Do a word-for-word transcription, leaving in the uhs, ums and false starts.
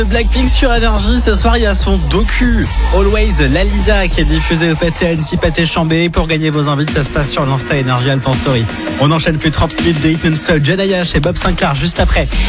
Blackpink sur Énergie, ce soir il y a son docu Always Lalisa qui est diffusé au Pâté Annecy, Pâté Chambé. Pour gagner vos invites, ça se passe sur l'Insta Énergie Alpan Story. On enchaîne plus trente minutes de hit non-stop. Janaya chez Bob Sinclair juste après.